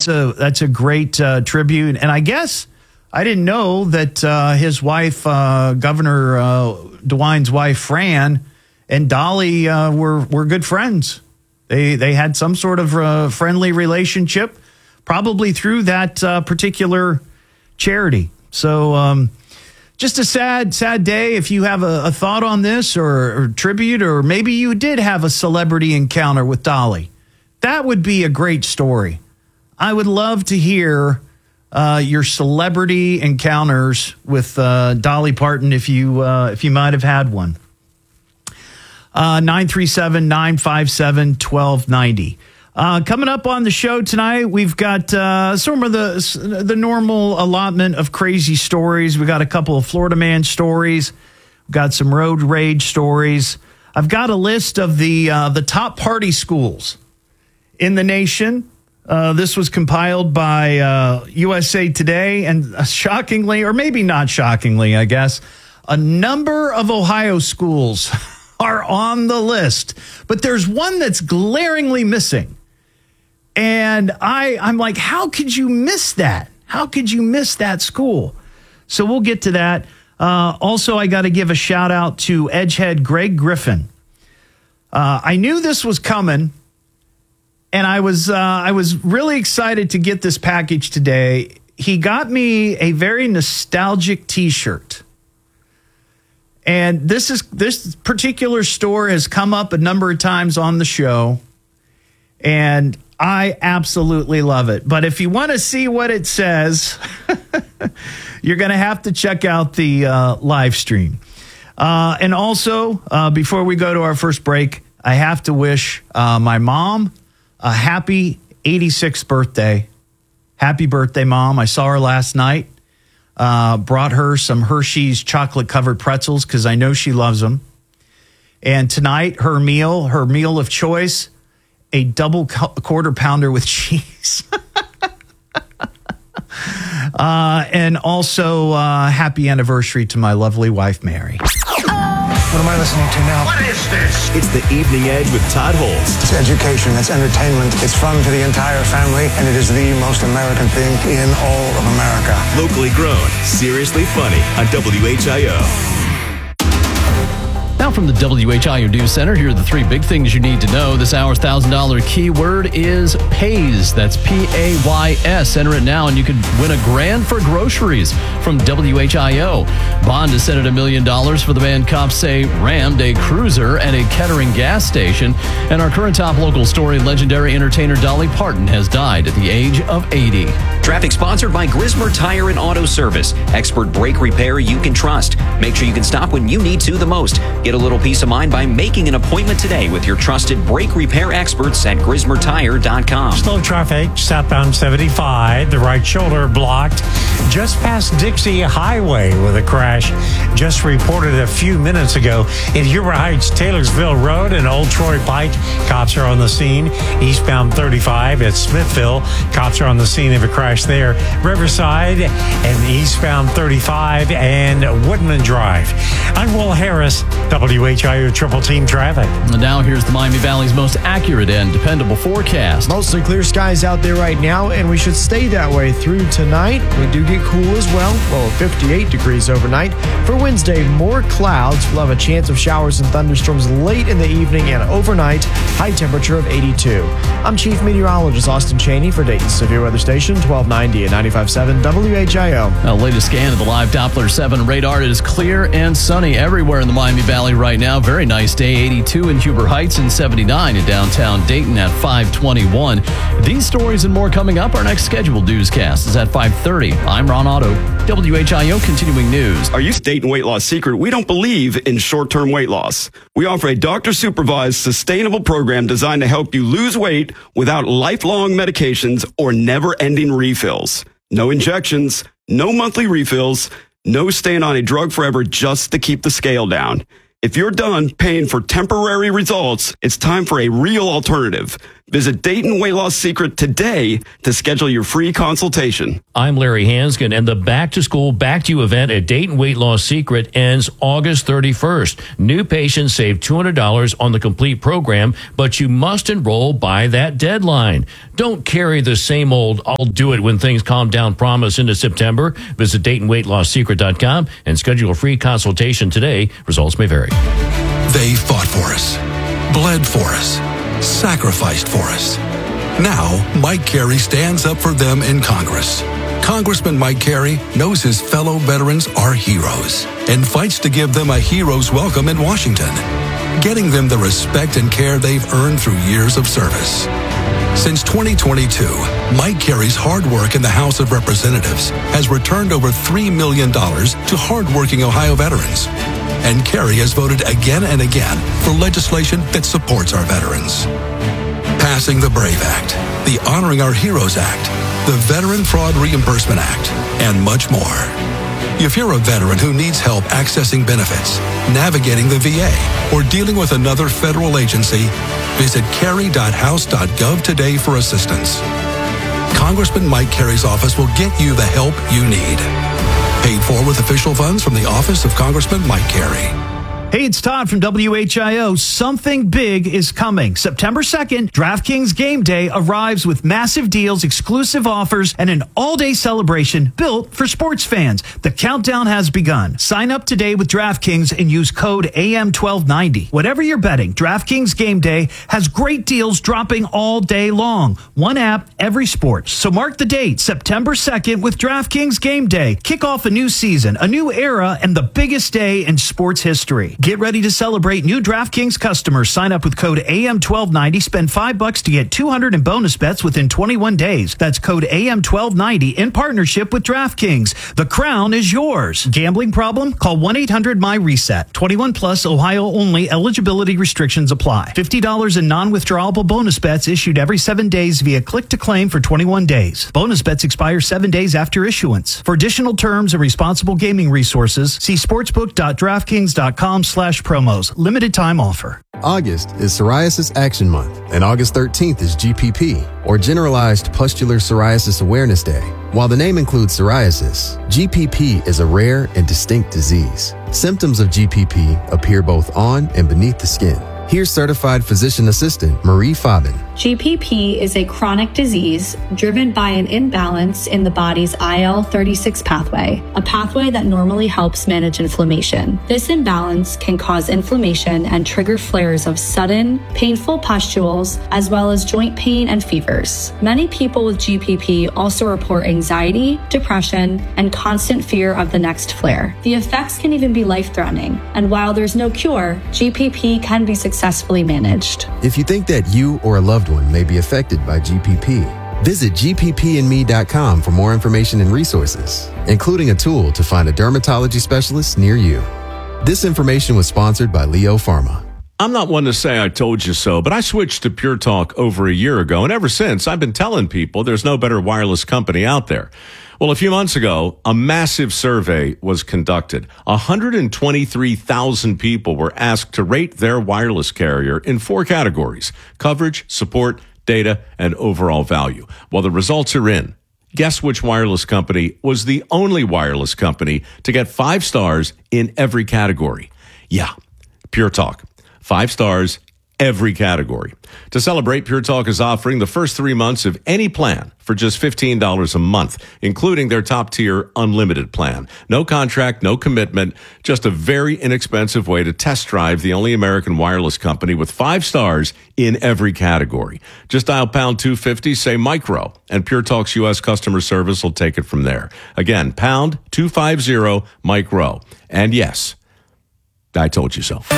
that's a great tribute. And I guess I didn't know that his wife, Governor DeWine's wife, Fran, and Dolly were good friends. They had some sort of friendly relationship, probably through that particular charity. So just a sad day. If you have a thought on this or tribute, or maybe you did have a celebrity encounter with Dolly, that would be a great story. I would love to hear your celebrity encounters with Dolly Parton if you might have had one. 937-957-1290. Coming up on the show tonight, we've got some of the normal allotment of crazy stories. We got a couple of Florida man stories. We've got some road rage stories. I've got a list of the top party schools in the nation. This was compiled by USA Today, and shockingly, or maybe not shockingly, I guess, a number of Ohio schools are on the list. But there's one that's glaringly missing. And I'm like, how could you miss that? How could you miss that school? So we'll get to that. Also, I got to give a shout out to Edgehead Greg Griffin. I knew this was coming, and I was really excited to get this package today. He got me a very nostalgic T-shirt. And this particular store has come up a number of times on the show, and I absolutely love it. But if you want to see what it says, you're going to have to check out the live stream. And also, before we go to our first break, I have to wish my mom a happy 86th birthday. Happy birthday, Mom. I saw her last night. Brought her some Hershey's chocolate-covered pretzels because I know she loves them. And tonight, her meal of choice, a double quarter pounder with cheese. And also, happy anniversary to my lovely wife, Mary. What am I listening to now? What is this? It's the Evening Edge with Todd Holst. It's education, it's entertainment, it's fun for the entire family, and it is the most American thing in all of America. Locally grown, seriously funny on WHIO. Now from the WHIO News Center, here are the three big things you need to know. This hour's $1,000 keyword is PAYS. That's P-A-Y-S. Enter it now and you could win $1,000 for groceries from WHIO. Bond is set at $1 million for the man cops say rammed a cruiser at a Kettering gas station. And our current top local story, legendary entertainer Dolly Parton has died at the age of 80. Traffic sponsored by Grismer Tire and Auto Service. Expert brake repair you can trust. Make sure you can stop when you need to the most. Get a little peace of mind by making an appointment today with your trusted brake repair experts at GrismerTire.com. Slow traffic, southbound 75, the right shoulder blocked just past Dixie Highway with a crash just reported a few minutes ago in Huber Heights, Taylorsville Road and Old Troy Pike. Cops are on the scene. Eastbound 35 at Smithville. Cops are on the scene of a crash there. Riverside and eastbound 35 and Woodman Drive. I'm Will Harris, WHIO Triple Team Traffic. And now here's the Miami Valley's most accurate and dependable forecast. Mostly clear skies out there right now, and we should stay that way through tonight. We do get cool as well, low of 58 degrees overnight. For Wednesday, more clouds. We'll have a chance of showers and thunderstorms late in the evening and overnight. High temperature of 82. I'm Chief Meteorologist Austin Cheney for Dayton's Severe Weather Station, 1290 and 95.7 WHIO. Now, latest scan of the live Doppler 7 radar. It is clear and sunny everywhere in the Miami Valley right now. Very nice day. 82 in Huber Heights and 79 in downtown Dayton at 521. These stories and more coming up. Our next scheduled newscast is at 5:30. I'm Ron Otto, WHIO Continuing News. Are you Dayton Weight Loss Secret? We don't believe in short-term weight loss. We offer a doctor-supervised, sustainable program designed to help you lose weight without lifelong medications or never-ending refills. No injections, no monthly refills, no staying on a drug forever just to keep the scale down. If you're done paying for temporary results, it's time for a real alternative. Visit Dayton Weight Loss Secret today to schedule your free consultation. I'm Larry Hanskin, and the Back to School, Back to You event at Dayton Weight Loss Secret ends August 31st. New patients save $200 on the complete program, but you must enroll by that deadline. Don't carry the same old "I'll do it when things calm down" promise into September. Visit DaytonWeightLossSecret.com and schedule a free consultation today. Results may vary. They fought for us, bled for us, sacrificed for us. Now, Mike Carey stands up for them in Congress. Congressman Mike Carey knows his fellow veterans are heroes and fights to give them a hero's welcome in Washington, getting them the respect and care they've earned through years of service. Since 2022, Mike Carey's hard work in the House of Representatives has returned over $3 million to hardworking Ohio veterans. And Carey has voted again and again for legislation that supports our veterans. Passing the BRAVE Act, the Honoring Our Heroes Act, the Veteran Fraud Reimbursement Act, and much more. If you're a veteran who needs help accessing benefits, navigating the VA, or dealing with another federal agency, visit carey.house.gov today for assistance. Congressman Mike Carey's office will get you the help you need. Paid for with official funds from the Office of Congressman Mike Carey. Hey, it's Todd from WHIO. Something big is coming. September 2nd, DraftKings Game Day arrives with massive deals, exclusive offers, and an all-day celebration built for sports fans. The countdown has begun. Sign up today with DraftKings and use code AM1290. Whatever you're betting, DraftKings Game Day has great deals dropping all day long. One app, every sport. So mark the date, September 2nd with DraftKings Game Day. Kick off a new season, a new era, and the biggest day in sports history. Get ready to celebrate new DraftKings customers. Sign up with code AM1290. Spend $5 to get $200 in bonus bets within 21 days. That's code AM1290 in partnership with DraftKings. The crown is yours. Gambling problem? Call 1-800-MY-RESET. 21 plus, Ohio only. Eligibility restrictions apply. $50 in non-withdrawable bonus bets issued every 7 days via click to claim for 21 days. Bonus bets expire 7 days after issuance. For additional terms and responsible gaming resources, see sportsbook.draftkings.com/promos. Limited time offer. August is Psoriasis Action Month, and August 13th is GPP, or Generalized Pustular Psoriasis Awareness Day. While the name includes psoriasis, GPP is a rare and distinct disease. Symptoms of GPP appear both on and beneath the skin. Here's certified physician assistant Marie Fabin. GPP is a chronic disease driven by an imbalance in the body's IL-36 pathway, a pathway that normally helps manage inflammation. This imbalance can cause inflammation and trigger flares of sudden, painful pustules, as well as joint pain and fevers. Many people with GPP also report anxiety, depression, and constant fear of the next flare. The effects can even be life-threatening, and while there's no cure, GPP can be successfully managed. If you think that you or a loved one may be affected by GPP, visit gppandme.com for more information and resources, including a tool to find a dermatology specialist near you. This information was sponsored by Leo Pharma. I'm not one to say I told you so, but I switched to Pure Talk over a year ago, and ever since, I've been telling people there's no better wireless company out there. Well, a few months ago, a massive survey was conducted. 123,000 people were asked to rate their wireless carrier in 4 categories: coverage, support, data, and overall value. Well, the results are in. Guess which wireless company was the only wireless company to get 5 stars in every category? Yeah, Pure Talk. 5 stars, every category. To celebrate, Pure Talk is offering the first 3 months of any plan for just $15 a month, including their top-tier unlimited plan. No contract, no commitment, just a very inexpensive way to test drive the only American wireless company with 5 stars in every category. Just dial pound 250, say micro, and Pure Talk's U.S. customer service will take it from there. Again, pound 250 micro. And yes, I told you so.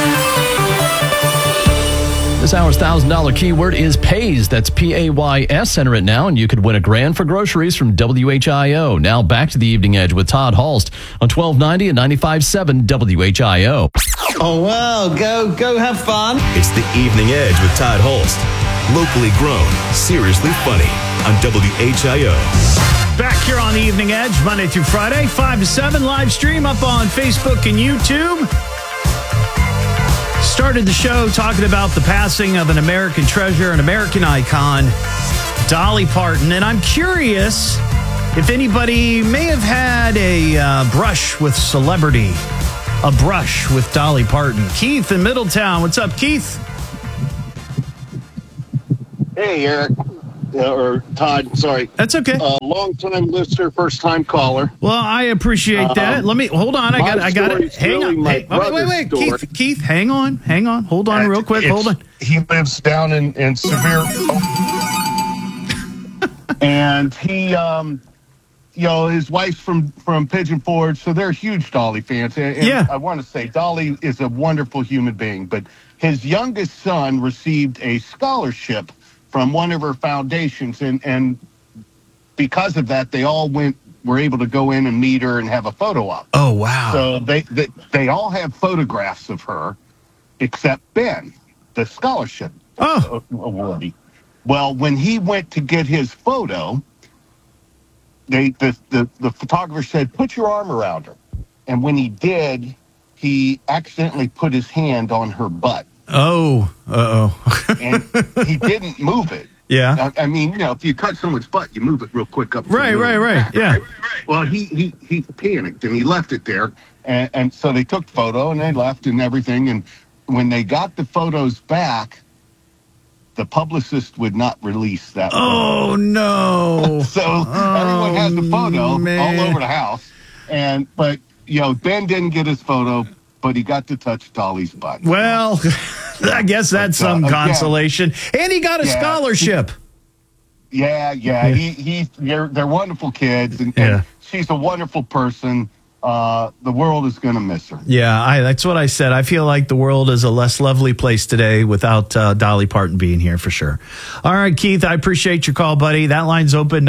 This hour's $1,000 keyword is PAYS. That's P-A-Y-S. Enter it now, and you could win a grand for groceries from WHIO. Now back to the Evening Edge with Todd Hulst on 1290 and 95.7 WHIO. Oh, well, go have fun. It's the Evening Edge with Todd Hulst. Locally grown, seriously funny on WHIO. Back here on the Evening Edge, Monday through Friday, 5 to 7, live stream up on Facebook and YouTube. Started the show talking about the passing of an American treasure, an American icon, Dolly Parton. And I'm curious if anybody may have had a brush with celebrity, a brush with Dolly Parton. Keith in Middletown. What's up, Keith? Hey, Eric. Or Todd, sorry. That's okay. Long-time listener, first-time caller. Well, I appreciate that. Let me hold on. I got it. Hang on. Really wait. Keith, hang on. Hold on, real quick. Hold on. He lives down in Severe, and he, his wife's from Pigeon Forge, so they're huge Dolly fans. And yeah. I want to say Dolly is a wonderful human being, but his youngest son received a scholarship from one of her foundations, and because of that, they all were able to go in and meet her and have a photo op. Oh, wow. So they all have photographs of her, except Ben, the scholarship awardee. Well, when he went to get his photo, the photographer said, "Put your arm around her." And when he did, he accidentally put his hand on her butt. Oh, and he didn't move it. Yeah. I mean, if you cut someone's butt, you move it real quick up. Right. Yeah. Well, he panicked and he left it there. And so they took the photo and they left and everything. And when they got the photos back, the publicist would not release that photo. Oh, no. So everyone has the photo all over the house. But Ben didn't get his photo, but he got to touch Dolly's butt. Well, I guess that's some consolation. And he got a scholarship. Yeah. They're wonderful kids, and she's a wonderful person. The world is going to miss her. Yeah, that's what I said. I feel like the world is a less lovely place today without Dolly Parton being here for sure. All right, Keith, I appreciate your call, buddy. That line's open,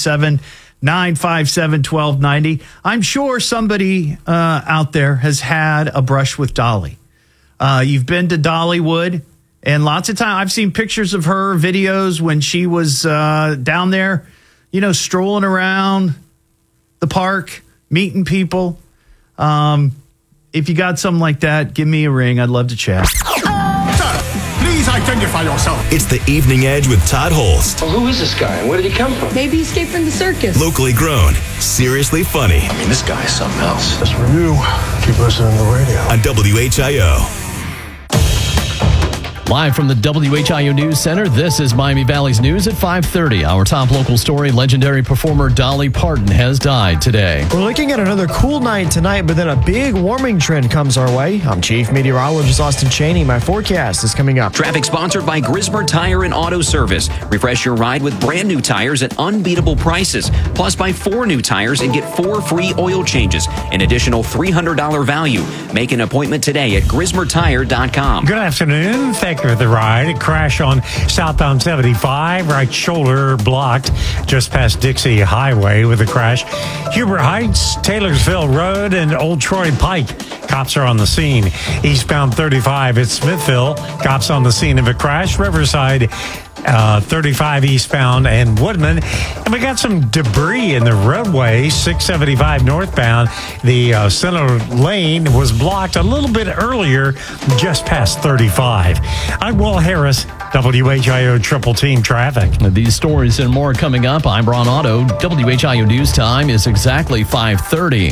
937-957-1290. I'm sure somebody out there has had a brush with Dolly. You've been to Dollywood, and lots of times I've seen pictures of her, videos when she was down there, strolling around the park, meeting people. If you got something like that, give me a ring. I'd love to chat. Sir, please identify yourself. It's the Evening Edge with Todd Holst. Well, who is this guy and where did he come from? Maybe he escaped from the circus. Locally grown, seriously funny. I mean, this guy is something else. That's for you. Keep listening to the radio. On WHIO. Live from the WHIO News Center, this is Miami Valley's News at 5:30. Our top local story, legendary performer Dolly Parton has died today. We're looking at another cool night tonight, but then a big warming trend comes our way. I'm Chief Meteorologist Austin Chaney. My forecast is coming up. Traffic sponsored by Grismer Tire and Auto Service. Refresh your ride with brand new tires at unbeatable prices. Plus, buy 4 new tires and get 4 free oil changes. An additional $300 value. Make an appointment today at GrismerTire.com. Good afternoon. Thank you for the ride. A crash on southbound 75, right shoulder blocked just past Dixie Highway with a crash. Hubert Heights, Taylorsville Road, and Old Troy Pike. Cops are on the scene. Eastbound 35 at Smithville. Cops on the scene of a crash. Riverside 35 eastbound and Woodman. And we got some debris in the roadway, 675 northbound. The center lane was blocked a little bit earlier, just past 35. I'm Will Harris, WHIO Triple Team Traffic. These stories and more coming up. I'm Ron Otto. WHIO News Time is exactly 5:30.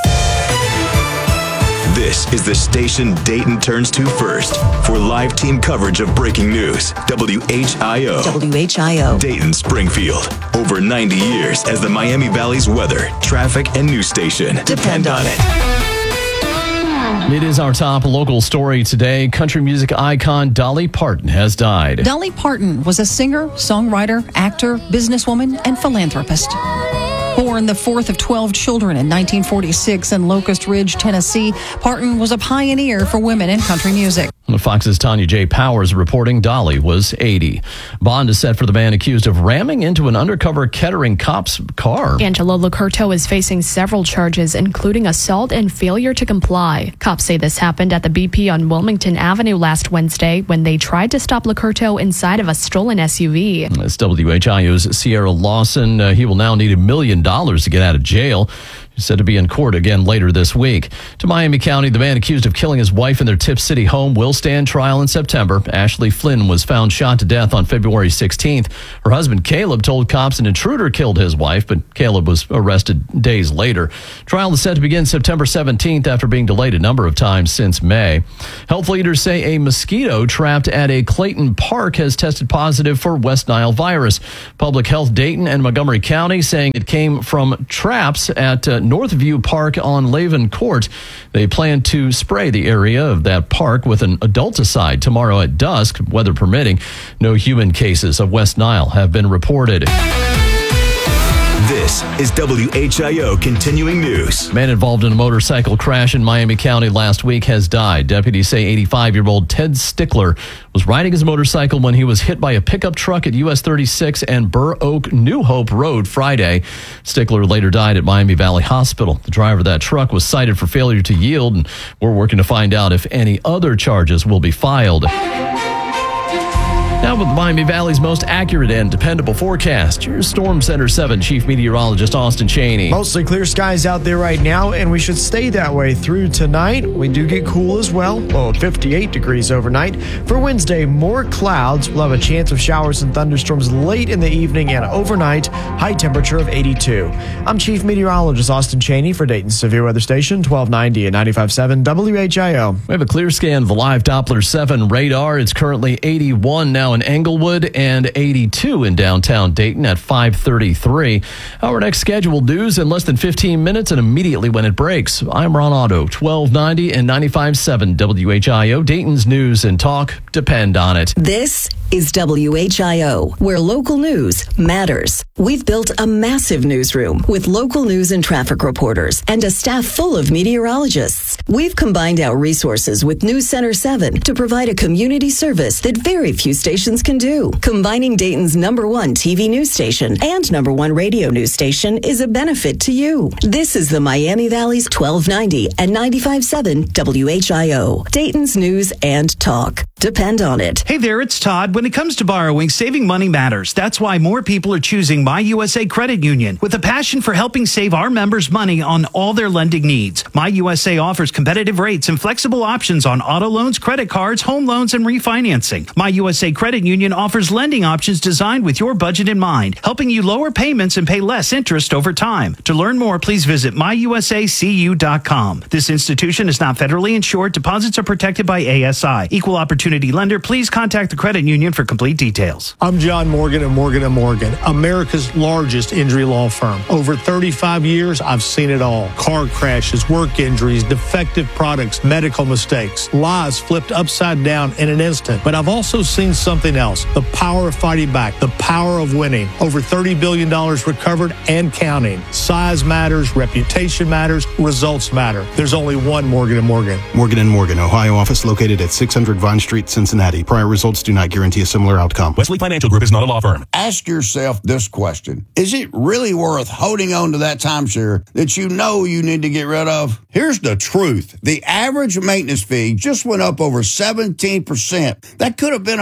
This is the station Dayton turns to first for live team coverage of breaking news. WHIO. WHIO. Dayton Springfield. Over 90 years as the Miami Valley's weather, traffic, and news station. Depend on it. It is our top local story today. Country music icon Dolly Parton has died. Dolly Parton was a singer, songwriter, actor, businesswoman, and philanthropist. Born the fourth of 12 children in 1946 in Locust Ridge, Tennessee, Parton was a pioneer for women in country music. Fox's Tanya J. Powers reporting Dolly was 80. Bond is set for the man accused of ramming into an undercover Kettering cop's car. Angelo Locurto is facing several charges, including assault and failure to comply. Cops say this happened at the BP on Wilmington Avenue last Wednesday when they tried to stop Locurto inside of a stolen SUV. That's WHIO's Sierra Lawson. He will now need $1 million to get out of jail. He's said to be in court again later this week. To Miami County, the man accused of killing his wife in their Tip City home will stand trial in September. Ashley Flynn was found shot to death on February 16th. Her husband, Caleb, told cops an intruder killed his wife, but Caleb was arrested days later. Trial is set to begin September 17th after being delayed a number of times since May. Health leaders say a mosquito trapped at a Clayton Park has tested positive for West Nile virus. Public Health Dayton and Montgomery County saying it came from traps at Northview Park on Laven Court. They plan to spray the area of that park with an adulticide tomorrow at dusk, weather permitting. No human cases of West Nile have been reported. This is WHIO Continuing News. Man involved in a motorcycle crash in Miami County last week has died. Deputies say 85-year-old Ted Stickler was riding his motorcycle when he was hit by a pickup truck at US 36 and Burr Oak New Hope Road Friday. Stickler later died at Miami Valley Hospital. The driver of that truck was cited for failure to yield, and we're working to find out if any other charges will be filed. Now with Miami Valley's most accurate and dependable forecast, here's Storm Center 7 Chief Meteorologist Austin Cheney. Mostly clear skies out there right now, and we should stay that way through tonight. We do get cool as well. Low of 58 degrees overnight. For Wednesday, more clouds. We'll have a chance of showers and thunderstorms late in the evening and overnight. High temperature of 82. I'm Chief Meteorologist Austin Cheney for Dayton's Severe Weather Station, 1290 and 95.7 WHIO. We have a clear scan of the live Doppler 7 radar. It's currently 81 now in Englewood and 82 in downtown Dayton at 5:33. Our next scheduled news in less than 15 minutes and immediately when it breaks. I'm Ron Otto, 1290 and 95.7 WHIO. Dayton's news and talk depend on it. This is WHIO, where local news matters. We've built a massive newsroom with local news and traffic reporters and a staff full of meteorologists. We've combined our resources with News Center 7 to provide a community service that very few stations can do. Combining Dayton's #1 TV news station and #1 radio news station is a benefit to you. This is the Miami Valley's 1290 and 95.7 WHIO. Dayton's news and talk. Depend on it. Hey there, it's Todd. When it comes to borrowing, saving money matters. That's why more people are choosing My USA Credit Union with a passion for helping save our members money on all their lending needs. My USA offers competitive rates and flexible options on auto loans, credit cards, home loans, and refinancing. My USA Credit Union offers lending options designed with your budget in mind, helping you lower payments and pay less interest over time. To learn more, please visit myusacu.com. This institution is not federally insured. Deposits are protected by ASI. Equal opportunity lender. Please contact the credit union for complete details. I'm John Morgan of Morgan & Morgan, America's largest injury law firm. Over 35 years, I've seen it all. Car crashes, work injuries, defective products, medical mistakes, lives flipped upside down in an instant. But I've also seen something else, the power of fighting back, the power of winning. Over $30 billion recovered and counting. Size matters, reputation matters, results matter. There's only one Morgan & Morgan. Morgan & Morgan, Ohio office located at 600 Vine Street, Cincinnati. Prior results do not guarantee a similar outcome. Wesley Financial Group is not a law firm. Ask yourself this question. Is it really worth holding on to that timeshare that you know you need to get rid of? Here's the truth. The average maintenance fee just went up over 17%. That could have been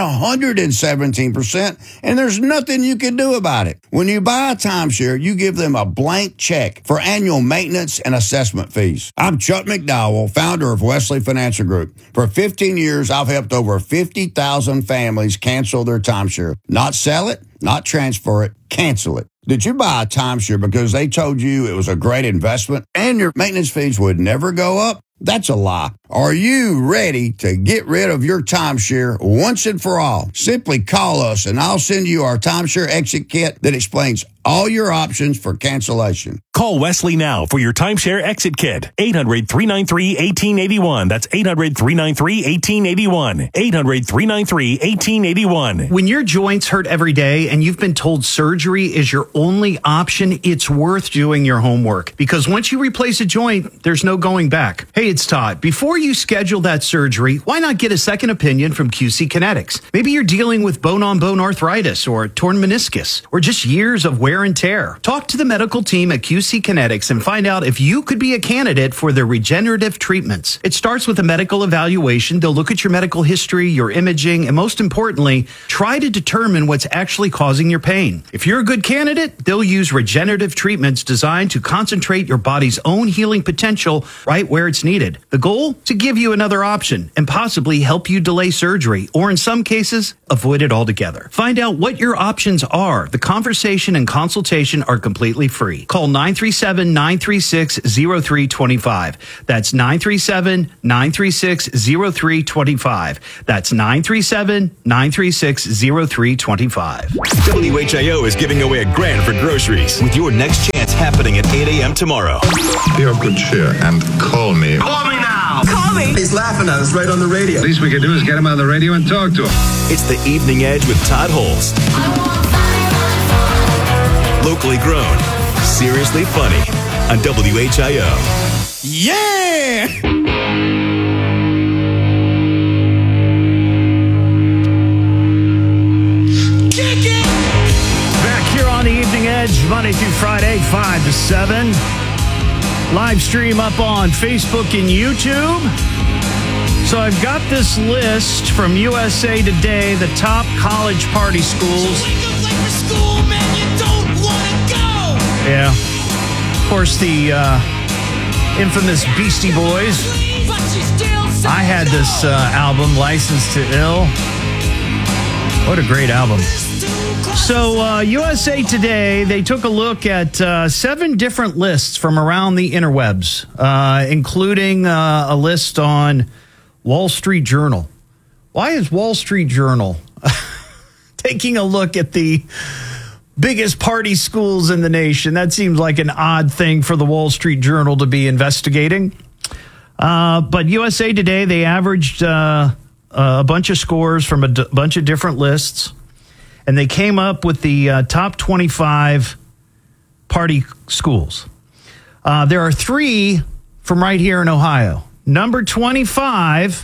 117%, and there's nothing you can do about it. When you buy a timeshare, you give them a blank check for annual maintenance and assessment fees. I'm Chuck McDowell, founder of Wesley Financial Group. For 15 years, I've helped over 50,000 families cancel their timeshare. Not sell it, not transfer it, cancel it. Did you buy a timeshare because they told you it was a great investment and your maintenance fees would never go up? That's a lie. Are you ready to get rid of your timeshare once and for all? Simply call us and I'll send you our timeshare exit kit that explains all your options for cancellation. Call Wesley now for your timeshare exit kit. 800-393-1881. That's 800-393-1881. 800-393-1881. When your joints hurt every day and you've been told surgery is your only option, it's worth doing your homework. Because once you replace a joint, there's no going back. Hey, it's Todd. Before you schedule that surgery, why not get a second opinion from QC Kinetics? Maybe you're dealing with bone-on-bone arthritis or torn meniscus or just years of wear and tear. Talk to the medical team at QC Kinetics and find out if you could be a candidate for their regenerative treatments. It starts with a medical evaluation. They'll look at your medical history, your imaging, and most importantly, try to determine what's actually causing your pain. If you're a good candidate, they'll use regenerative treatments designed to concentrate your body's own healing potential right where it's needed. The goal? To give you another option and possibly help you delay surgery, or in some cases, avoid it altogether. Find out what your options are. The conversation and consultation are completely free. Call 937-936-0325. That's 937-936-0325. That's 937-936-0325. WHIO is giving away $1,000 for groceries with your next chance happening at 8 a.m. tomorrow. Be of good cheer and call me. Call me now! Call me! He's laughing at us right on the radio. The least we can do is get him on the radio and talk to him. It's the Evening Edge with Todd Holst. Locally grown, seriously funny on WHIO. Yeah! Back here on the Evening Edge, Monday through Friday, 5 to 7. Live stream up on Facebook and YouTube. So I've got this list from USA Today, the top college party schools. Yeah. Of course, the infamous Beastie Boys. I had this album, License to Ill. What a great album. So USA Today, they took a look at 7 different lists from around the interwebs, including a list on Wall Street Journal. Why is Wall Street Journal taking a look at the biggest party schools in the nation? That seems like an odd thing for the Wall Street Journal to be investigating. But USA Today, they averaged a bunch of scores from a bunch of different lists, and they came up with the top 25 party schools. There are 3 from right here in Ohio. Number 25,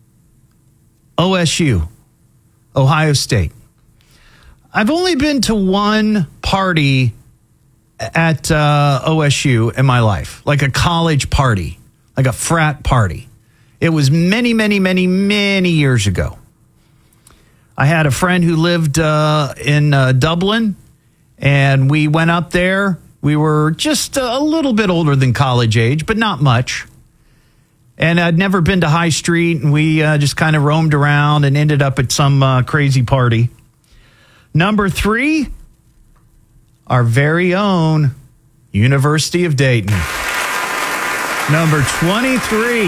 OSU, Ohio State. I've only been to one party at OSU in my life, like a college party, like a frat party. It was many, many, many, many years ago. I had a friend who lived in Dublin, and we went up there. We were just a little bit older than college age, but not much. And I'd never been to High Street, and we just kind of roamed around and ended up at some crazy party. Number 3, our very own University of Dayton. Number 23.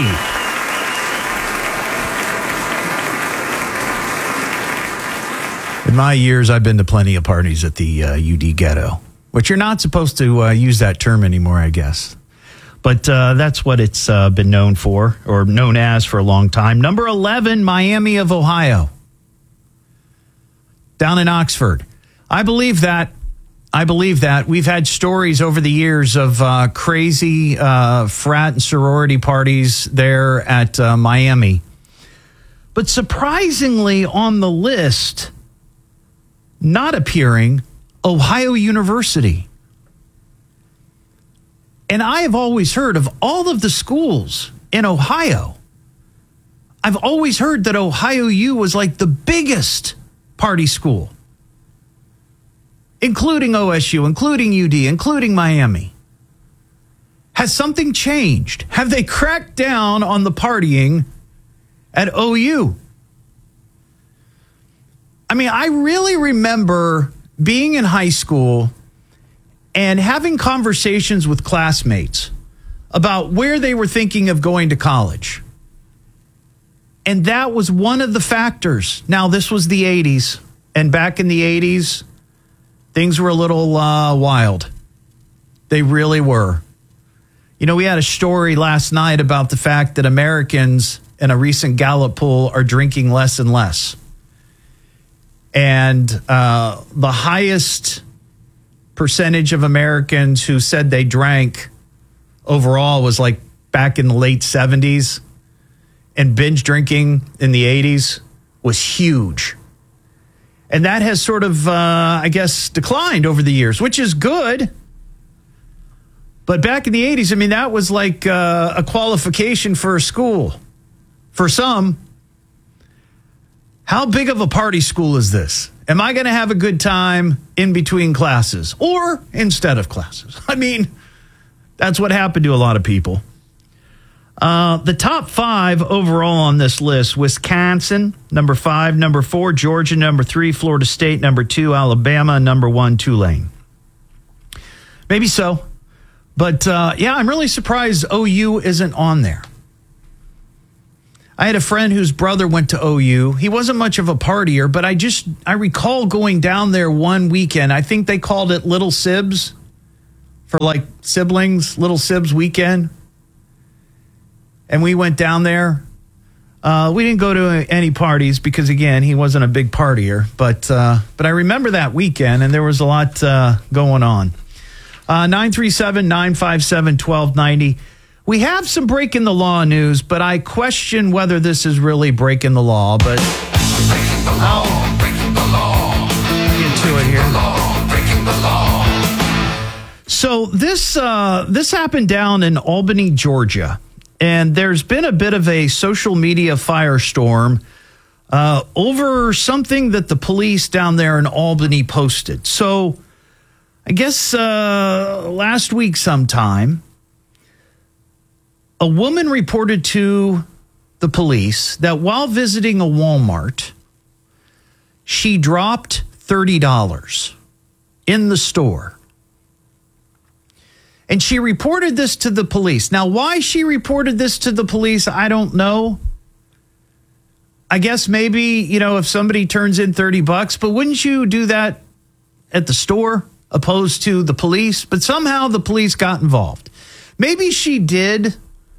In my years, I've been to plenty of parties at the UD ghetto, which you're not supposed to use that term anymore, I guess. But that's what it's been known for, or known as for a long time. Number 11, Miami of Ohio. Down in Oxford. I believe that. We've had stories over the years of crazy frat and sorority parties there at Miami. But surprisingly on the list, not appearing, Ohio University. And I have always heard of all of the schools in Ohio. I've always heard that Ohio U was like the biggest party school, including OSU, including UD, including Miami. Has something changed? Have they cracked down on the partying at OU? I mean, I really remember being in high school and having conversations with classmates about where they were thinking of going to college. And that was one of the factors. Now, this was the 80s. And back in the 80s, things were a little wild. They really were. You know, we had a story last night about the fact that Americans in a recent Gallup poll are drinking less and less. And the highest percentage of Americans who said they drank overall was like back in the late 70s and binge drinking in the 80s was huge. And that has sort of, I guess, declined over the years, which is good. But back in the 80s, I mean, that was like a qualification for a school. For some, how big of a party school is this? Am I going to have a good time in between classes or instead of classes? I mean, that's what happened to a lot of people. The top 5 overall on this list: Wisconsin, number 5, number 4, Georgia, number 3, Florida State, number 2, Alabama, number 1, Tulane. Maybe so. But, yeah, I'm really surprised OU isn't on there. I had a friend whose brother went to OU. He wasn't much of a partier, but I recall going down there one weekend. I think they called it Little Sibs for like siblings, Little Sibs weekend. And we went down there. We didn't go to any parties because, again, he wasn't a big partier. But I remember that weekend, and there was a lot going on. 937-957-1290. We have some breaking the law news, but I question whether this is really breaking the law. But I'll get to it here. So this happened down in Albany, Georgia. And there's been a bit of a social media firestorm over something that the police down there in Albany posted. So I guess last week sometime, a woman reported to the police that while visiting a Walmart, she dropped $30 in the store. And she reported this to the police. Now, why she reported this to the police, I don't know. I guess maybe, if somebody turns in $30, but wouldn't you do that at the store opposed to the police? But somehow the police got involved. Maybe she did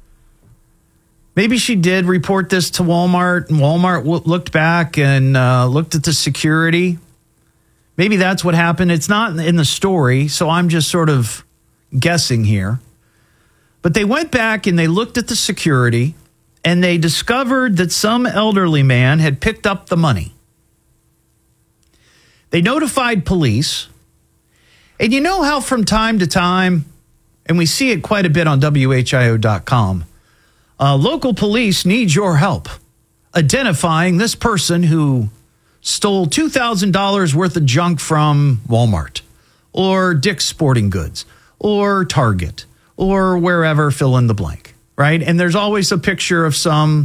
report this to Walmart, and Walmart looked back and looked at the security. Maybe that's what happened. It's not in the story, so I'm just sort of guessing here. But they went back and they looked at the security, and they discovered that some elderly man had picked up the money. They notified police. And you know how from time to time, and we see it quite a bit on WHIO.com, local police need your help identifying this person who stole $2,000 worth of junk from Walmart or Dick's Sporting Goods or Target or wherever, fill in the blank, right? And there's always a picture of some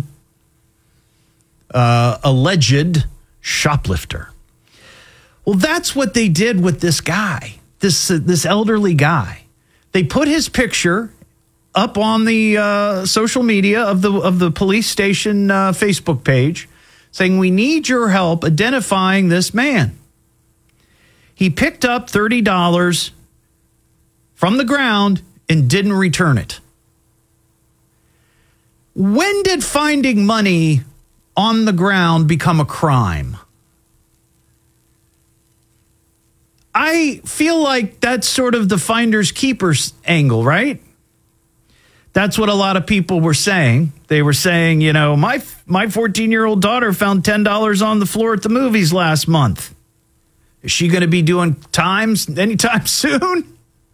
alleged shoplifter. Well, that's what they did with this guy, this elderly guy. They put his picture up on the social media of the police station Facebook page, saying, we need your help identifying this man. He picked up $30 from the ground and didn't return it. When did finding money on the ground become a crime? I feel like that's sort of the finders keepers angle, right? That's what a lot of people were saying. They were saying, my 14-year-old daughter found $10 on the floor at the movies last month. Is she going to be doing times anytime soon?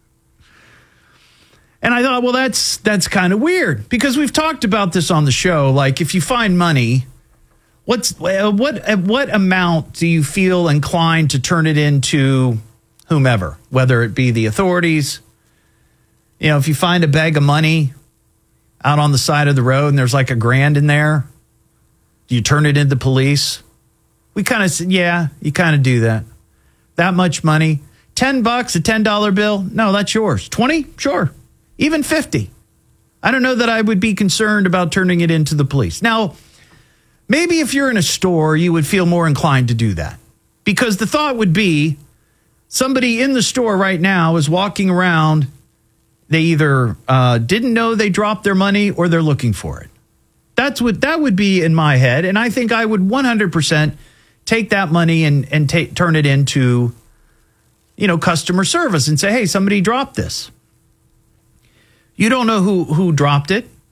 And I thought, well, that's kind of weird, because we've talked about this on the show. Like, if you find money, what amount do you feel inclined to turn it into whomever, whether it be the authorities? If you find a bag of money out on the side of the road and there's like $1,000 in there, do you turn it into police? We kind of said, yeah, you kind of do that. That much money, $10, a $10 bill. No, that's yours. 20, sure. Even 50. I don't know that I would be concerned about turning it into the police. Now, maybe if you're in a store, you would feel more inclined to do that, because the thought would be somebody in the store right now is walking around. They either didn't know they dropped their money or they're looking for it. That would be in my head. And I think I would 100% take that money and turn it into, customer service and say, hey, somebody dropped this. You don't know who dropped it.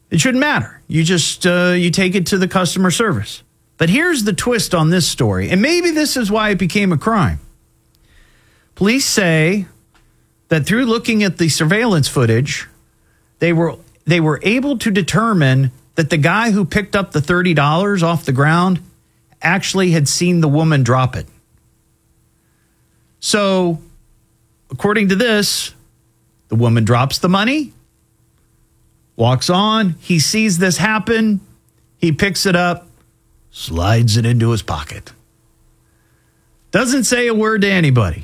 It shouldn't matter. You just you take it to the customer service. But here's the twist on this story, and maybe this is why it became a crime. Police say that through looking at the surveillance footage, they were able to determine that the guy who picked up the $30 off the ground actually had seen the woman drop it. So, according to this, the woman drops the money, walks on, he sees this happen, he picks it up, slides it into his pocket. Doesn't say a word to anybody.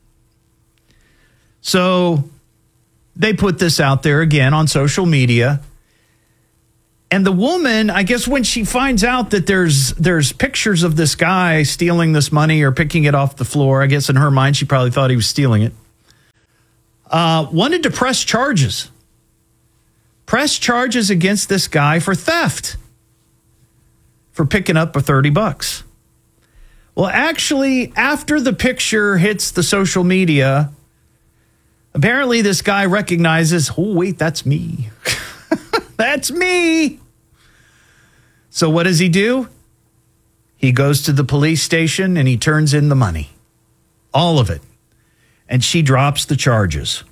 So they put this out there again on social media. And the woman, I guess when she finds out that there's pictures of this guy stealing this money or picking it off the floor, I guess in her mind she probably thought he was stealing it, wanted to press charges. Press charges against this guy for theft. For picking up a $30. Well, actually, after the picture hits the social media, apparently this guy recognizes, oh, wait, that's me. That's me. So what does he do? He goes to the police station and he turns in the money. All of it. And she drops the charges.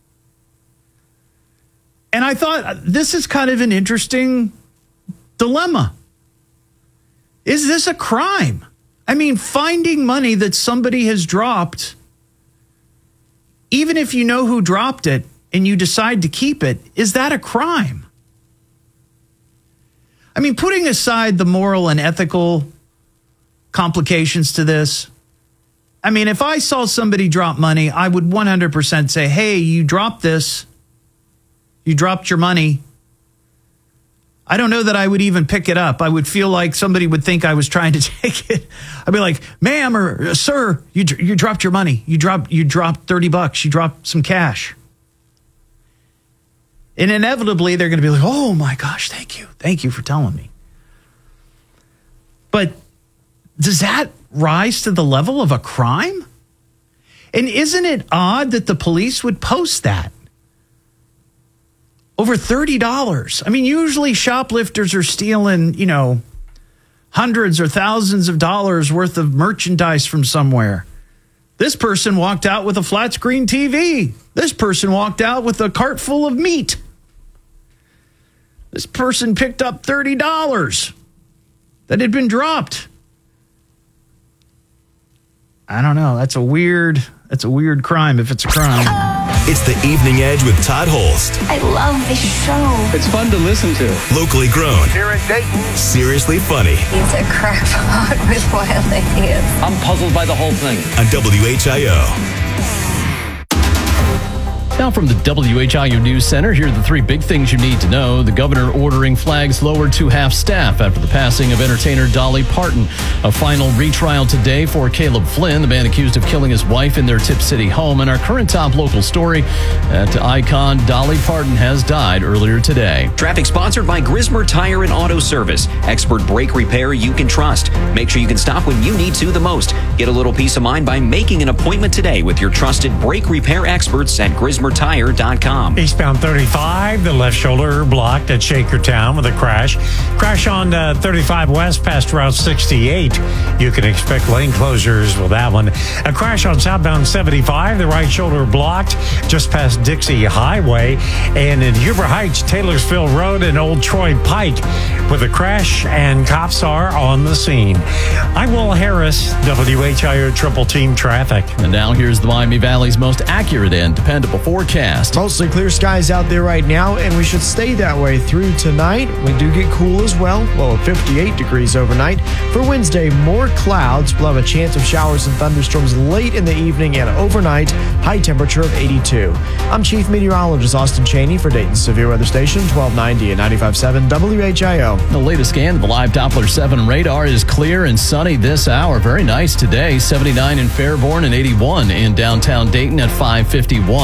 And I thought, this is kind of an interesting dilemma. Is this a crime? I mean, finding money that somebody has dropped, even if you know who dropped it and you decide to keep it, is that a crime? I mean, putting aside the moral and ethical complications to this, I mean, if I saw somebody drop money, I would 100% say, hey, you dropped this. You dropped your money. I don't know that I would even pick it up. I would feel like somebody would think I was trying to take it. I'd be like, ma'am or sir, you dropped your money. You dropped $30. You dropped some cash. And inevitably, they're going to be like, oh my gosh, thank you. Thank you for telling me. But does that rise to the level of a crime? And isn't it odd that the police would post that? Over $30. I mean, usually shoplifters are stealing, hundreds or thousands of dollars worth of merchandise from somewhere. This person walked out with a flat screen TV. This person walked out with a cart full of meat. This person picked up $30 that had been dropped. I don't know. That's a weird crime if it's a crime. It's the Evening Edge with Todd Holst. I love this show. It's fun to listen to. Locally grown. Here in Dayton. Seriously funny. He's a crackpot with wild ideas. I'm puzzled by the whole thing. On WHIO. Now from the WHIO News Center, here are the three big things you need to know. The governor ordering flags lowered to half staff after the passing of entertainer Dolly Parton. A final retrial today for Caleb Flynn, the man accused of killing his wife in their Tip City home. And our current top local story, at icon Dolly Parton has died earlier today. Traffic sponsored by Grismer Tire and Auto Service. Expert brake repair you can trust. Make sure you can stop when you need to the most. Get a little peace of mind by making an appointment today with your trusted brake repair experts at GrismerTire.com. Eastbound 35, the left shoulder blocked at Shakertown with a crash. Crash on 35 West past Route 68. You can expect lane closures with that one. A crash on southbound 75, the right shoulder blocked just past Dixie Highway. And in Huber Heights, Taylorsville Road and Old Troy Pike with a crash, and cops are on the scene. I'm Will Harris, WHIO Triple Team Traffic. And now here's the Miami Valley's most accurate and dependable forecast. Mostly clear skies out there right now, and we should stay that way through tonight. We do get cool as well, low of 58 degrees overnight. For Wednesday, more clouds. We'll have a chance of showers and thunderstorms late in the evening and overnight, high temperature of 82. I'm Chief Meteorologist Austin Cheney for Dayton's Severe Weather Station, 1290 and 95.7 WHIO. The latest scan of the live Doppler 7 radar is clear and sunny this hour. Very nice today, 79 in Fairborn and 81 in downtown Dayton at 5:51.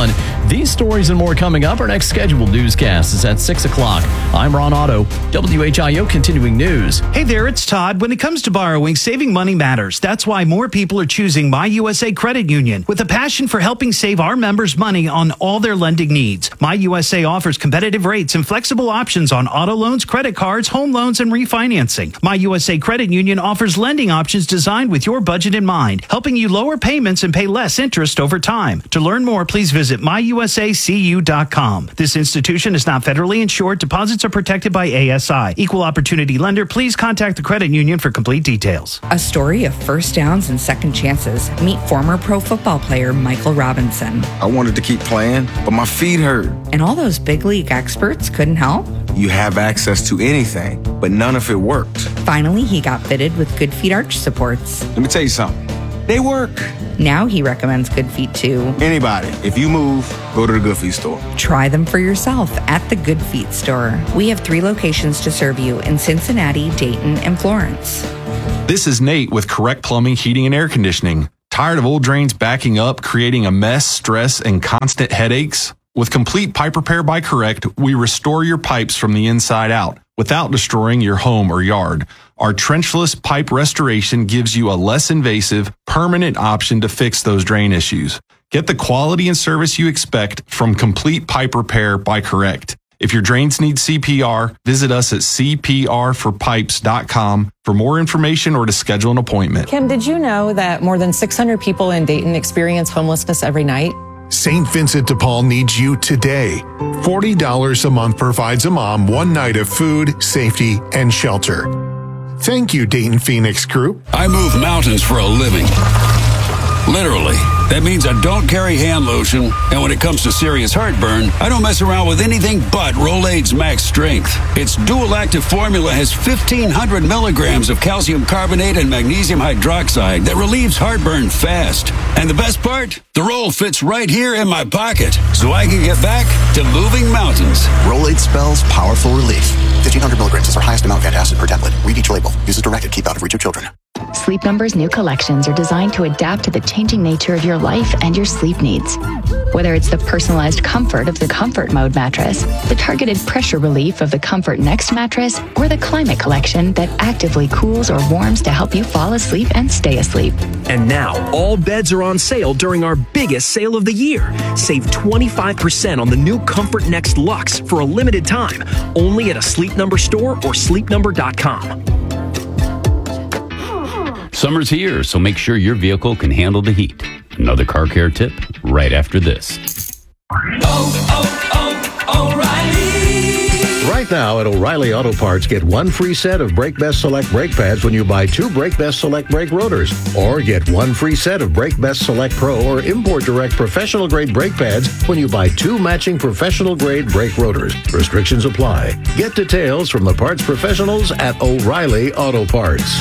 These stories and more coming up. Our next scheduled newscast is at 6 o'clock. I'm Ron Otto, WHIO Continuing News. Hey there, it's Todd. When it comes to borrowing, saving money matters. That's why more people are choosing My USA Credit Union with a passion for helping save our members money on all their lending needs. My USA offers competitive rates and flexible options on auto loans, credit cards, home loans, and refinancing. My USA Credit Union offers lending options designed with your budget in mind, helping you lower payments and pay less interest over time. To learn more, please visit myusacu.com. This institution is not federally insured. Deposits are protected by ASI. Equal opportunity lender. Please contact the credit union for complete details. A story of first downs and second chances. Meet former pro football player Michael Robinson. I wanted to keep playing, but my feet hurt. And all those big league experts couldn't help? You have access to anything, but none of it worked. Finally, he got fitted with Good Feet arch supports. Let me tell you something. They work. Now he recommends Good Feet to anybody. If you move, go to the Good Feet store. Try them for yourself at the Good Feet store. We have 3 locations to serve you in Cincinnati, Dayton, and Florence. This is Nate with Correct Plumbing, Heating, and Air Conditioning. Tired of old drains backing up, creating a mess, stress, and constant headaches? With complete pipe repair by Correct, we restore your pipes from the inside out without destroying your home or yard. Our trenchless pipe restoration gives you a less invasive, permanent option to fix those drain issues. Get the quality and service you expect from Complete Pipe Repair by Correct. If your drains need CPR, visit us at cprforpipes.com for more information or to schedule an appointment. Kim, did you know that more than 600 people in Dayton experience homelessness every night? St. Vincent de Paul needs you today. $40 a month provides a mom one night of food, safety, and shelter. Thank you, Dayton Phoenix Group. I move mountains for a living. Literally. That means I don't carry hand lotion, and when it comes to serious heartburn, I don't mess around with anything but Rolaids Max Strength. Its dual active formula has 1,500 milligrams of calcium carbonate and magnesium hydroxide that relieves heartburn fast. And the best part? The roll fits right here in my pocket, so I can get back to moving mountains. Rolaids spells powerful relief. 1,500 milligrams is our highest amount of antacid per tablet. Read each label. Use as directed. Keep out of reach of children. Sleep Number's new collections are designed to adapt to the changing nature of your life and your sleep needs. Whether it's the personalized comfort of the Comfort Mode mattress, the targeted pressure relief of the Comfort Next mattress, or the Climate Collection that actively cools or warms to help you fall asleep and stay asleep. And now, all beds are on sale during our biggest sale of the year. Save 25% on the new Comfort Next Luxe for a limited time, only at a Sleep Number store or sleepnumber.com. Summer's here, so make sure your vehicle can handle the heat. Another car care tip right after this. O'Reilly! Right now at O'Reilly Auto Parts, get one free set of Brake Best Select brake pads when you buy 2 Brake Best Select brake rotors. Or get one free set of Brake Best Select Pro or Import Direct professional grade brake pads when you buy 2 matching professional grade brake rotors. Restrictions apply. Get details from the parts professionals at O'Reilly Auto Parts.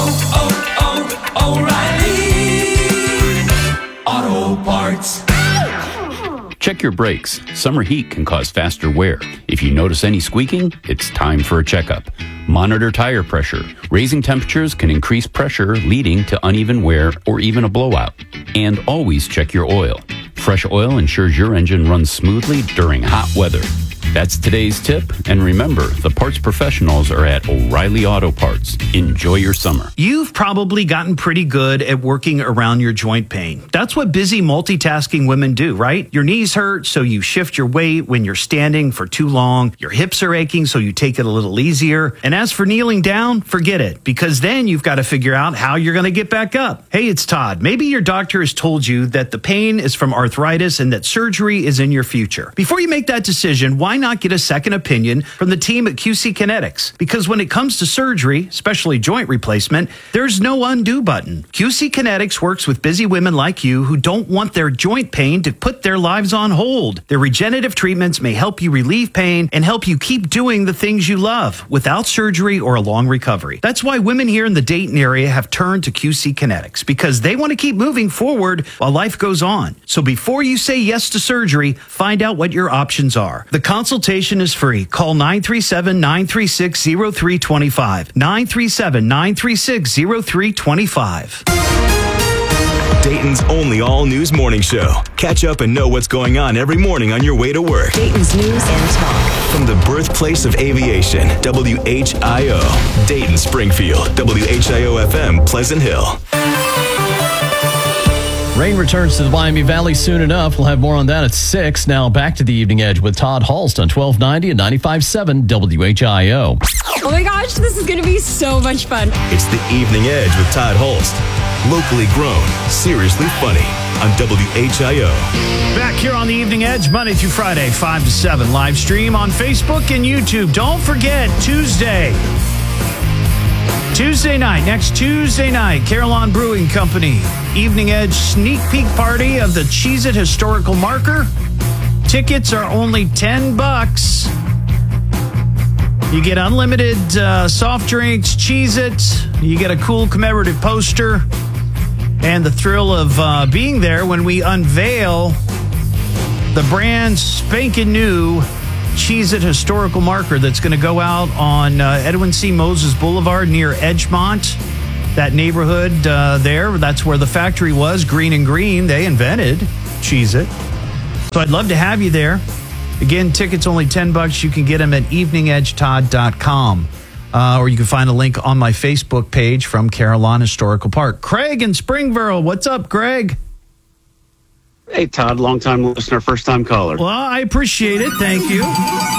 O'Reilly Auto Parts. Check your brakes. Summer heat can cause faster wear. If you notice any squeaking, it's time for a checkup. Monitor tire pressure. Raising temperatures can increase pressure, leading to uneven wear or even a blowout. And always check your oil. Fresh oil ensures your engine runs smoothly during hot weather. That's today's tip. And remember, the parts professionals are at O'Reilly Auto Parts. Enjoy your summer. You've probably gotten pretty good at working around your joint pain. That's what busy multitasking women do, right? Your knees hurt, so you shift your weight when you're standing for too long. Your hips are aching, so you take it a little easier. And as for kneeling down, forget it, because then you've got to figure out how you're going to get back up. Hey, it's Todd. Maybe your doctor has told you that the pain is from arthritis and that surgery is in your future. Before you make that decision, why not get a second opinion from the team at QC Kinetics? Because when it comes to surgery, especially joint replacement, there's no undo button. QC Kinetics works with busy women like you who don't want their joint pain to put their lives on hold. Their regenerative treatments may help you relieve pain and help you keep doing the things you love without surgery or a long recovery. That's why women here in the Dayton area have turned to QC Kinetics, because they want to keep moving forward while life goes on. So before you say yes to surgery, find out what your options are. The consultation is free. Call 937-936-0325. 937-936-0325. Dayton's only all-news morning show. Catch up and know what's going on every morning on your way to work. Dayton's news and talk. From the birthplace of aviation, WHIO. Dayton, Springfield, WHIO-FM, Pleasant Hill. Rain returns to the Miami Valley soon enough. We'll have more on that at 6. Now back to the Evening Edge with Todd Hulst on 1290 and 95.7 WHIO. Oh my gosh, this is going to be so much fun. It's the Evening Edge with Todd Hulst. Locally grown, seriously funny on WHIO. Back here on the Evening Edge, Monday through Friday, 5 to 7. Live stream on Facebook and YouTube. Don't forget, Tuesday night, next Tuesday night, Carillon Brewing Company, Evening Edge sneak peek party of the Cheez-It Historical Marker. Tickets are only $10. You get unlimited soft drinks, Cheez-It. You get a cool commemorative poster. And the thrill of being there when we unveil the brand spanking new Cheez-It Historical Marker that's going to go out on Edwin C. Moses Boulevard near Edgemont. That neighborhood there, that's where the factory was, Green and Green. They invented Cheez-It. So I'd love to have you there. Again, tickets only $10. You can get them at eveningedgetodd.com. Or you can find a link on my Facebook page from Carillon Historical Park. Craig in Springville. What's up, Craig? Hey, Todd, long-time listener, first-time caller. Well, I appreciate it. Thank you.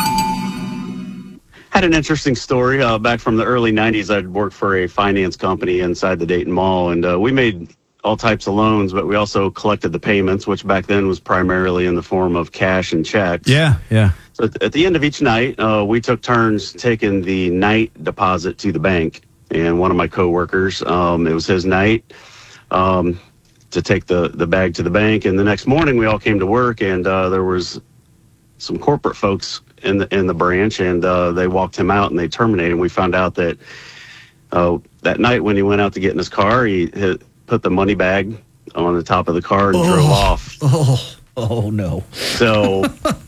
Had an interesting story. Back from the early 90s, I'd worked for a finance company inside the Dayton Mall, and we made all types of loans, but we also collected the payments, which back then was primarily in the form of cash and checks. Yeah. So at the end of each night, we took turns taking the night deposit to the bank. And one of my coworkers, it was his night to take the bag to the bank. And the next morning, we all came to work, and there was some corporate folks in the branch, and they walked him out and they terminated. And we found out that that night when he went out to get in his car, he put the money bag on the top of the car and drove off. Oh no! So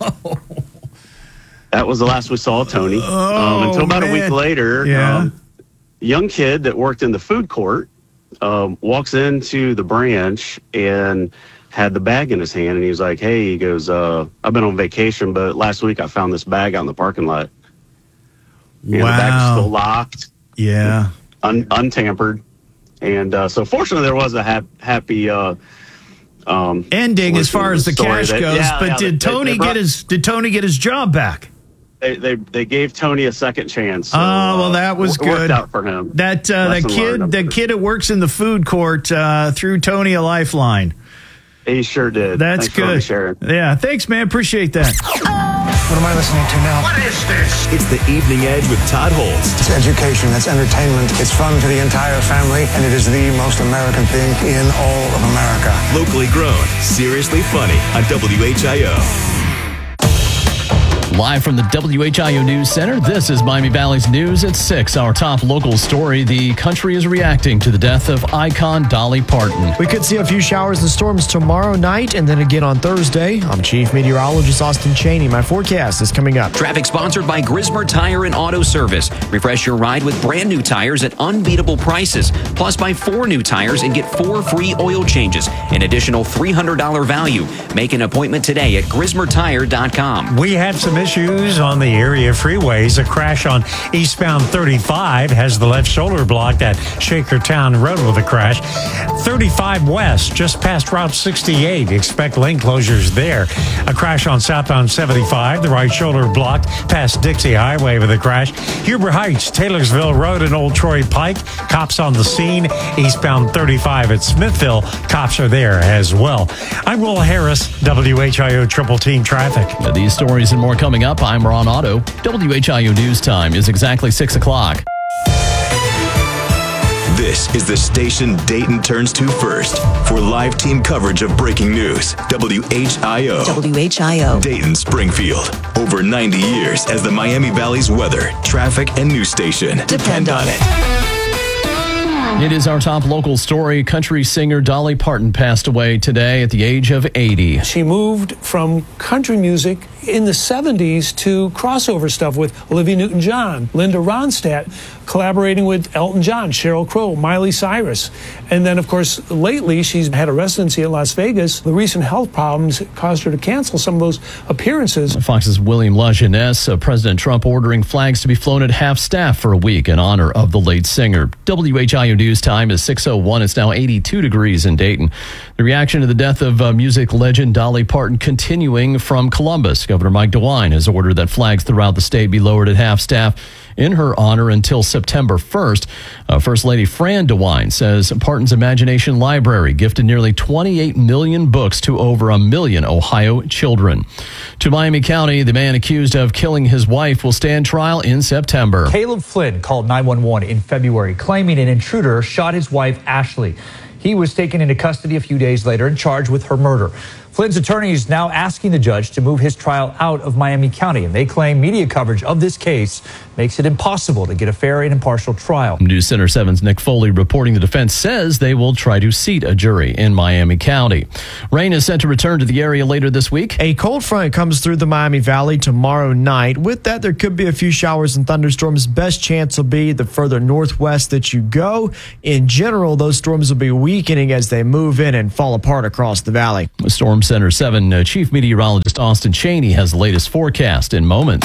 that was the last we saw of Tony until about a week later. Yeah. Young kid that worked in the food court walks into the branch and had the bag in his hand, and he was like, "Hey," he goes, "I've been on vacation, but last week I found this bag out in the parking lot. And the bag's still locked. Yeah, untampered." And so fortunately there was a happy ending as far as the cash goes. But did Tony get his job back? They gave Tony a second chance. So, well, that was good. Worked out for him. That kid that works in the food court threw Tony a lifeline. He sure did. That's thanks good. Yeah, thanks, man. Appreciate that. What am I listening to now? What is this? It's the Evening Edge with Todd Hulst. It's education, it's entertainment, it's fun to the entire family, and it is the most American thing in all of America. Locally grown, seriously funny on WHIO. Live from the WHIO News Center, this is Miami Valley's News at 6. Our top local story, the country is reacting to the death of icon Dolly Parton. We could see a few showers and storms tomorrow night and then again on Thursday. I'm Chief Meteorologist Austin Cheney. My forecast is coming up. Traffic sponsored by Grismer Tire and Auto Service. Refresh your ride with brand new tires at unbeatable prices. Plus, buy 4 new tires and get 4 free oil changes. An additional $300 value. Make an appointment today at GrismerTire.com. We had some issues on the area freeways. A crash on eastbound 35 has the left shoulder blocked at Shakertown Road with a crash. 35 west, just past Route 68. Expect lane closures there. A crash on southbound 75, the right shoulder blocked past Dixie Highway with a crash. Huber Heights, Taylorsville Road and Old Troy Pike. Cops on the scene. Eastbound 35 at Smithville. Cops are there as well. I'm Will Harris, WHIO Triple Team Traffic. These stories and more coming up. I'm Ron Otto. WHIO News Time is exactly 6 o'clock. This is the station Dayton turns to first for live team coverage of breaking news. WHIO. WHIO. Dayton, Springfield. Over 90 years as the Miami Valley's weather, traffic, and news station. Depend on it. It is our top local story. Country singer Dolly Parton passed away today at the age of 80. She moved from country music in the 70s to crossover stuff with Olivia Newton-John, Linda Ronstadt, collaborating with Elton John, Sheryl Crow, Miley Cyrus. And then, of course, lately she's had a residency in Las Vegas. The recent health problems caused her to cancel some of those appearances. Fox's William LaJeunesse, President Trump ordering flags to be flown at half staff for a week in honor of the late singer. WHIO News time is 6:01. It's now 82 degrees in Dayton. The reaction to the death of music legend Dolly Parton continuing from Columbus. Governor Mike DeWine has ordered that flags throughout the state be lowered at half staff in her honor until September 1st. First Lady Fran DeWine says Parton's Imagination Library gifted nearly 28 million books to over 1 million Ohio children. To Miami County, the man accused of killing his wife will stand trial in September. Caleb Flynn called 911 in February, claiming an intruder shot his wife, Ashley. He was taken into custody a few days later and charged with her murder. Flynn's attorney is now asking the judge to move his trial out of Miami County, and they claim media coverage of this case makes it impossible to get a fair and impartial trial. News Center 7's Nick Foley reporting the defense says they will try to seat a jury in Miami County. Rain is set to return to the area later this week. A cold front comes through the Miami Valley tomorrow night. With that, there could be a few showers and thunderstorms. Best chance will be the further northwest that you go. In general, those storms will be weakening as they move in and fall apart across the valley. Storm Center 7 Chief Meteorologist Austin Cheney has the latest forecast in moments.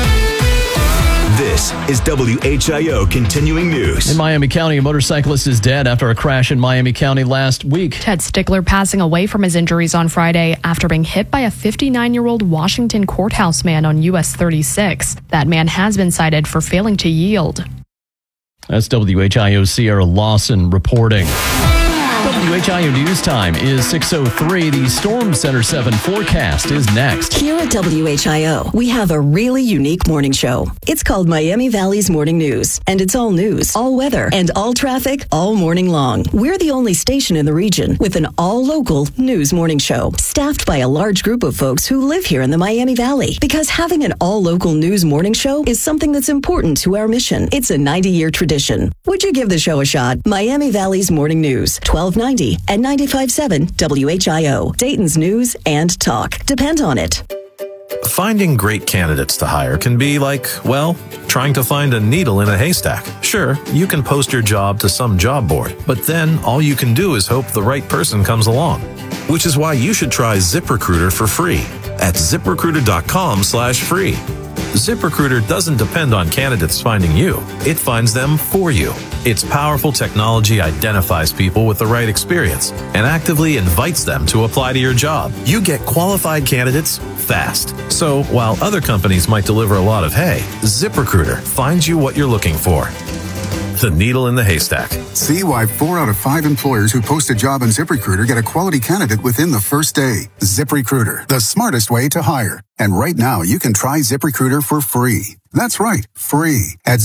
This is WHIO Continuing News. In Miami County, a motorcyclist is dead after a crash in Miami County last week. Ted Stickler passing away from his injuries on Friday after being hit by a 59-year-old Washington courthouse man on US 36. That man has been cited for failing to yield. That's WHIO's Sierra Lawson reporting. WHIO News Time is 6:03. The Storm Center 7 forecast is next. Here at WHIO, we have a really unique morning show. It's called Miami Valley's Morning News, and it's all news, all weather, and all traffic all morning long. We're the only station in the region with an all-local news morning show, staffed by a large group of folks who live here in the Miami Valley. Because having an all-local news morning show is something that's important to our mission. It's a 90-year tradition. Would you give the show a shot? Miami Valley's Morning News, 1290 and 95.7 WHIO. Dayton's news and talk. Depend on it. Finding great candidates to hire can be like, well, trying to find a needle in a haystack. Sure, you can post your job to some job board, but then all you can do is hope the right person comes along. Which is why you should try ZipRecruiter for free at ZipRecruiter.com/free. ZipRecruiter doesn't depend on candidates finding you. It finds them for you. Its powerful technology identifies people with the right experience and actively invites them to apply to your job. You get qualified candidates fast. So while other companies might deliver a lot of hay, ZipRecruiter finds you what you're looking for. The needle in the haystack. See why 4 out of 5 employers who post a job on ZipRecruiter get a quality candidate within the first day. ZipRecruiter, the smartest way to hire. And right now, you can try ZipRecruiter for free. That's right, free at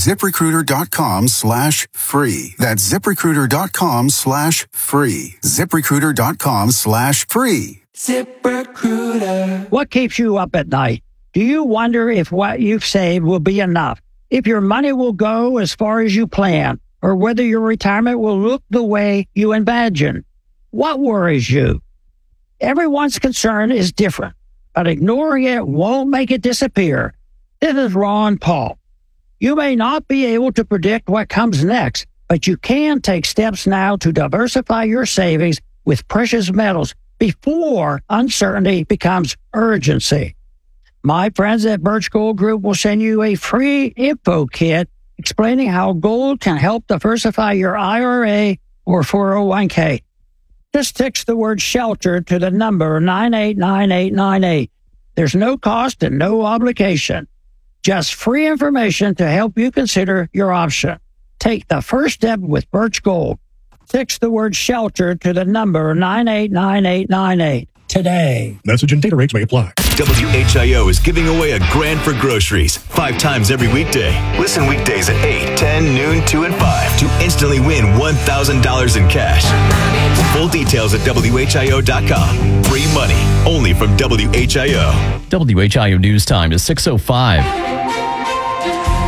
ZipRecruiter.com/free. That's ZipRecruiter.com/free. ZipRecruiter.com/free. ZipRecruiter. What keeps you up at night? Do you wonder if what you've saved will be enough? If your money will go as far as you plan, or whether your retirement will look the way you imagine? What worries you? Everyone's concern is different, but ignoring it won't make it disappear. This is Ron Paul. You may not be able to predict what comes next, but you can take steps now to diversify your savings with precious metals before uncertainty becomes urgency. My friends at Birch Gold Group will send you a free info kit explaining how gold can help diversify your IRA or 401k. Just text the word shelter to the number 989898. There's no cost and no obligation. Just free information to help you consider your option. Take the first step with Birch Gold. Text the word shelter to the number 989898 today. Message and data rates may apply. WHIO is giving away a grand for groceries 5 times every weekday. Listen weekdays at 8, 10, noon, 2, and 5 to instantly win $1,000 in cash. Full details at WHIO.com. Free money only from WHIO. WHIO News Time is 6:05.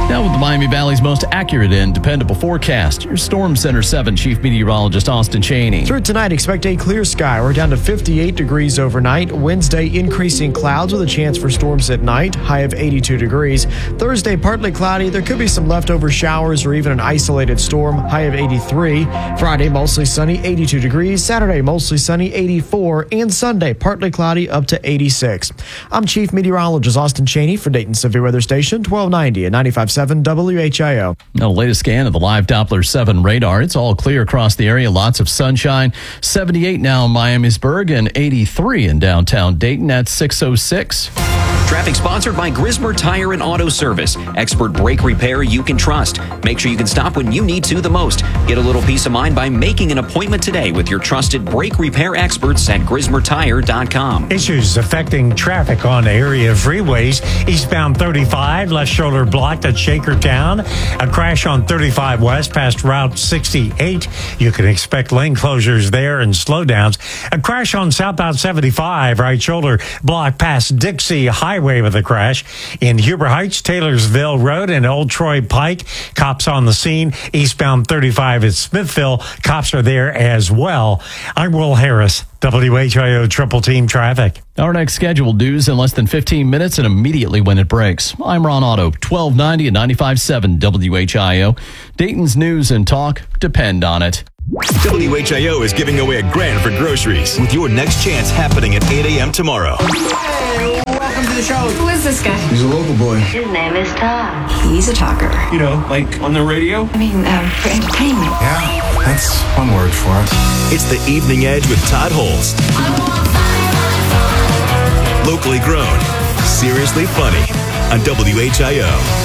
Now with the Miami Valley's most accurate and dependable forecast, your Storm Center 7 Chief Meteorologist Austin Chaney. Through tonight, expect a clear sky. We're down to 58 degrees overnight. Wednesday, increasing clouds with a chance for storms at night, high of 82 degrees. Thursday, partly cloudy. There could be some leftover showers or even an isolated storm, high of 83. Friday, mostly sunny, 82 degrees. Saturday, mostly sunny, 84. And Sunday, partly cloudy, up to 86. I'm Chief Meteorologist Austin Chaney for Dayton Severe Weather Station, 1290 and 95.7 WHIO. Now, the latest scan of the live Doppler 7 radar. It's all clear across the area. Lots of sunshine. 78 now in Miamisburg and 83 in downtown Dayton at 6:06. Traffic sponsored by Grismer Tire and Auto Service. Expert brake repair you can trust. Make sure you can stop when you need to the most. Get a little peace of mind by making an appointment today with your trusted brake repair experts at GrismerTire.com. Issues affecting traffic on area freeways. Eastbound 35, left shoulder blocked at Shakertown. A crash on 35 West past Route 68. You can expect lane closures there and slowdowns. A crash on southbound 75, right shoulder blocked past Dixie Highway with a crash. In Huber Heights, Taylorsville Road and Old Troy Pike. Cops on the scene. Eastbound 35 at Smithville. Cops are there as well. I'm Will Harris, WHIO Triple Team Traffic. Our next scheduled news in less than 15 minutes and immediately when it breaks. I'm Ron Otto, 1290 and 95.7 WHIO. Dayton's news and talk depend on it. WHIO is giving away $1,000 for groceries with your next chance happening at 8 a.m. tomorrow. Hey, welcome to the show. Who is this guy? He's a local boy. His name is Tom. He's a talker. You know, like on the radio? I mean, for entertainment. Yeah, that's one word for it. It's the Evening Edge with Todd Holst. Locally grown, seriously funny on WHIO.